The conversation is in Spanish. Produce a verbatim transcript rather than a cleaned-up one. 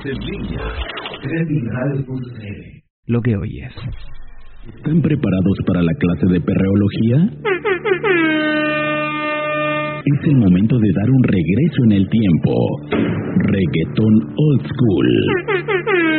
Estamos en línea. creativeradio punto c l. Lo que oyes. ¿Están preparados para la clase de perreología? Es el momento de dar un regreso en el tiempo. Reggaetón Old School.